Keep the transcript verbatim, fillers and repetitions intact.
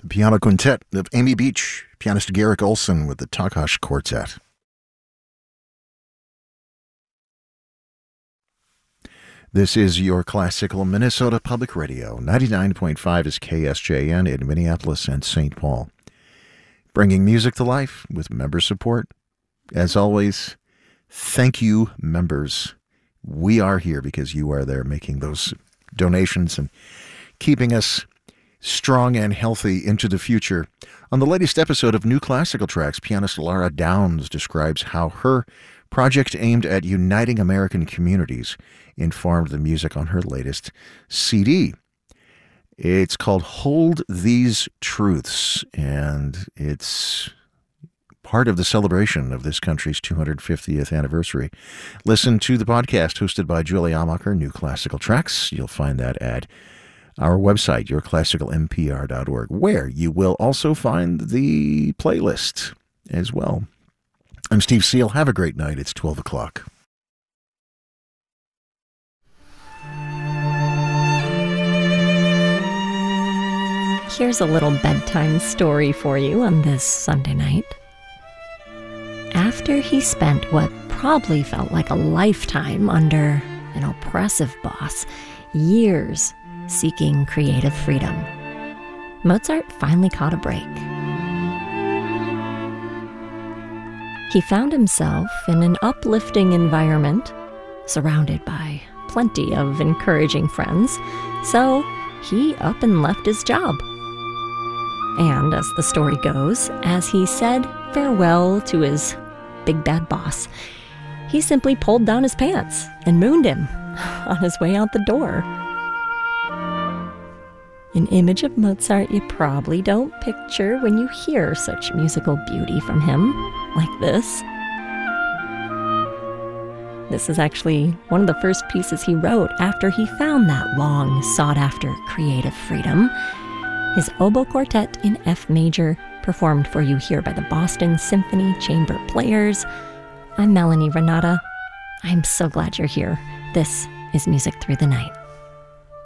The piano quintet of Amy Beach, pianist Garrick Olson with the Takash Quartet. This is your classical Minnesota Public Radio. ninety-nine point five is K S J N in Minneapolis and Saint Paul. Bringing music to life with member support. As always, thank you, members. We are here because you are there making those donations and keeping us strong and healthy into the future. On the latest episode of New Classical Tracks, pianist Laura Downs describes how her project aimed at uniting American communities informed the music on her latest C D. It's called Hold These Truths, and it's part of the celebration of this country's two hundred fiftieth anniversary. Listen to the podcast hosted by Julie Amacher, New Classical Tracks. You'll find that at our website, your classical m p r dot org, where you will also find the playlist as well. I'm Steve Seal. Have a great night. It's twelve o'clock. Here's a little bedtime story for you on this Sunday night. After he spent what probably felt like a lifetime under an oppressive boss, years seeking creative freedom, Mozart finally caught a break. He found himself in an uplifting environment, surrounded by plenty of encouraging friends, so he up and left his job. And as the story goes, as he said farewell to his big bad boss, he simply pulled down his pants and mooned him on his way out the door. An image of Mozart you probably don't picture when you hear such musical beauty from him, like this. This is actually one of the first pieces he wrote after he found that long sought-after creative freedom. His oboe quartet in F major, performed for you here by the Boston Symphony Chamber Players. I'm Melanie Renata. I'm so glad you're here. This is Music Through the Night.